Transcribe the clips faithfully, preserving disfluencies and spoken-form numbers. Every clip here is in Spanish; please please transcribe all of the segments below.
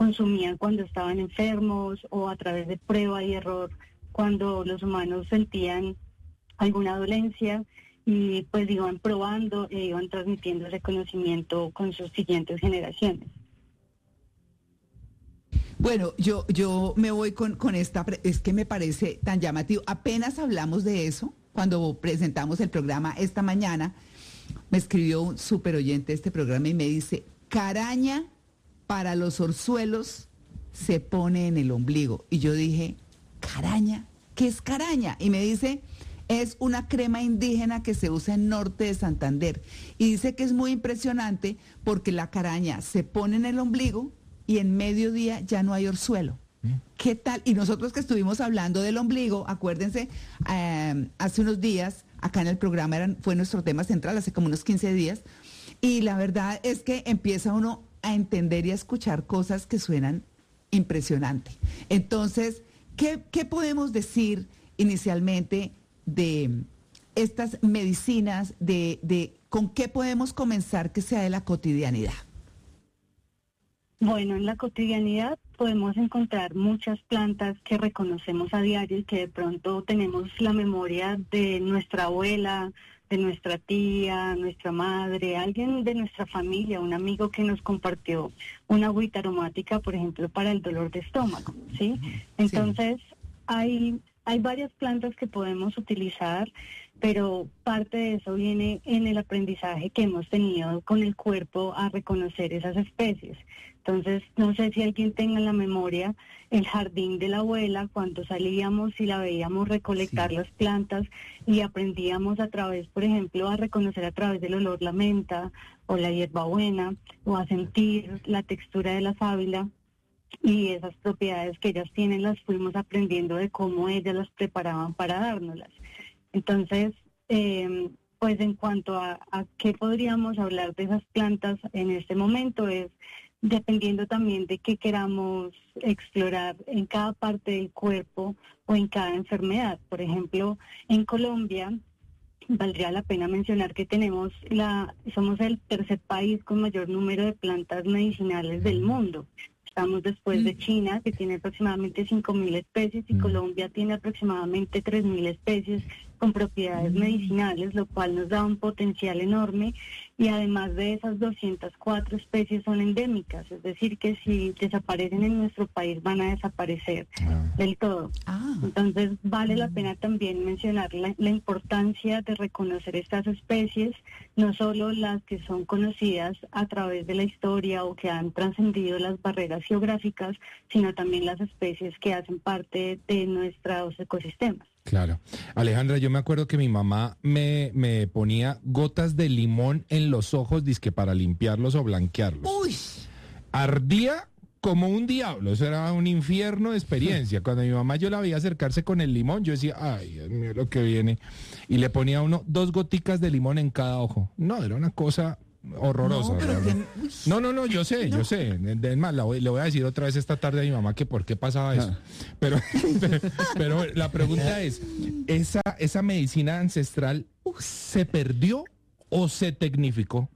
consumían cuando estaban enfermos o a través de prueba y error cuando los humanos sentían alguna dolencia, y pues iban probando e iban transmitiendo ese conocimiento con sus siguientes generaciones. Bueno, yo, yo me voy con, con esta, es que me parece tan llamativo. Apenas hablamos de eso cuando presentamos el programa esta mañana. Me escribió un súper oyente de este programa y me dice: caraña para los orzuelos se pone en el ombligo. Y yo dije, ¿caraña? ¿Qué es caraña? Y me dice, es una crema indígena que se usa en norte de Santander. Y dice que es muy impresionante porque la caraña se pone en el ombligo y en mediodía ya no hay orzuelo. ¿Qué tal? Y nosotros que estuvimos hablando del ombligo, acuérdense, eh, hace unos días, acá en el programa eran, fue nuestro tema central, hace como unos quince días, y la verdad es que empieza uno a entender y a escuchar cosas que suenan impresionante. Entonces, ¿qué, qué podemos decir inicialmente de estas medicinas, de, de con qué podemos comenzar que sea de la cotidianidad? Bueno, en la cotidianidad podemos encontrar muchas plantas que reconocemos a diario y que de pronto tenemos la memoria de nuestra abuela, de nuestra tía, nuestra madre, alguien de nuestra familia, un amigo que nos compartió una agüita aromática, por ejemplo, para el dolor de estómago, ¿sí? Entonces, sí. hay... Hay varias plantas que podemos utilizar, pero parte de eso viene en el aprendizaje que hemos tenido con el cuerpo a reconocer esas especies. Entonces, no sé si alguien tenga en la memoria el jardín de la abuela, cuando salíamos y la veíamos recolectar sí. las plantas y aprendíamos a través, por ejemplo, a reconocer a través del olor la menta o la hierbabuena, o a sentir la textura de la sábila. Y esas propiedades que ellas tienen las fuimos aprendiendo de cómo ellas las preparaban para dárnoslas. Entonces, eh, pues en cuanto a, a qué podríamos hablar de esas plantas en este momento, es dependiendo también de qué queramos explorar en cada parte del cuerpo o en cada enfermedad. Por ejemplo, en Colombia, valdría la pena mencionar que tenemos la, somos el tercer país con mayor número de plantas medicinales del mundo. Estamos después de China, que tiene aproximadamente cinco mil especies, y Colombia tiene aproximadamente tres mil especies con propiedades medicinales, lo cual nos da un potencial enorme, y además de esas doscientas cuatro especies son endémicas, es decir, que si desaparecen en nuestro país van a desaparecer ah. del todo. Ah. Entonces vale la pena también mencionar la, la importancia de reconocer estas especies, no solo las que son conocidas a través de la historia o que han trascendido las barreras geográficas, sino también las especies que hacen parte de nuestros ecosistemas. Claro. Alejandra, yo me acuerdo que mi mamá me, me ponía gotas de limón en los ojos, dizque para limpiarlos o blanquearlos. Uy. Ardía como un diablo, eso era un infierno de experiencia. Cuando mi mamá yo la veía acercarse con el limón, yo decía, ay, Dios mío, lo que viene. Y le ponía a uno dos goticas de limón en cada ojo. No, era una cosa horrorosa. No, pero que... no, no, no, yo sé, no. yo sé. Es más, la voy, le voy a decir otra vez esta tarde a mi mamá que por qué pasaba eso. No. Pero, pero, pero la pregunta es, ¿esa, esa medicina ancestral se perdió o se tecnificó?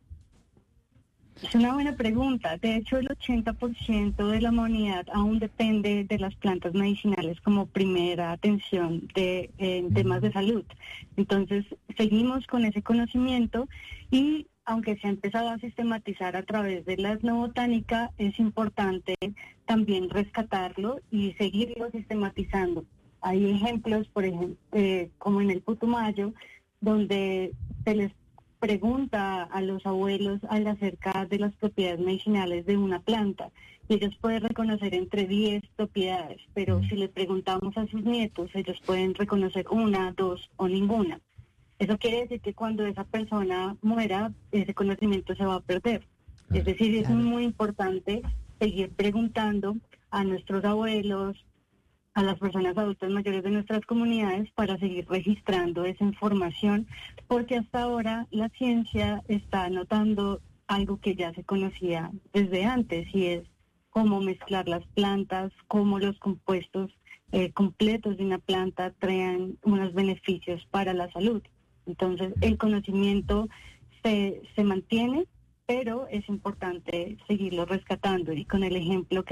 Es una buena pregunta. De hecho, el ochenta por ciento de la humanidad aún depende de las plantas medicinales como primera atención de eh, temas de salud. Entonces, seguimos con ese conocimiento, y aunque se ha empezado a sistematizar a través de la etnobotánica, es importante también rescatarlo y seguirlo sistematizando. Hay ejemplos, por ejemplo, eh, como en el Putumayo, donde se les pregunta a los abuelos acerca de las propiedades medicinales de una planta, y ellos pueden reconocer entre diez propiedades, pero si les preguntamos a sus nietos, ellos pueden reconocer una, dos o ninguna. Eso quiere decir que cuando esa persona muera, ese conocimiento se va a perder. Claro, es decir, es claro. muy importante seguir preguntando a nuestros abuelos, a las personas adultas mayores de nuestras comunidades, para seguir registrando esa información, porque hasta ahora la ciencia está notando algo que ya se conocía desde antes, y es cómo mezclar las plantas, cómo los compuestos eh, completos de una planta traen unos beneficios para la salud. Entonces, el conocimiento se, se mantiene, pero es importante seguirlo rescatando, y con el ejemplo que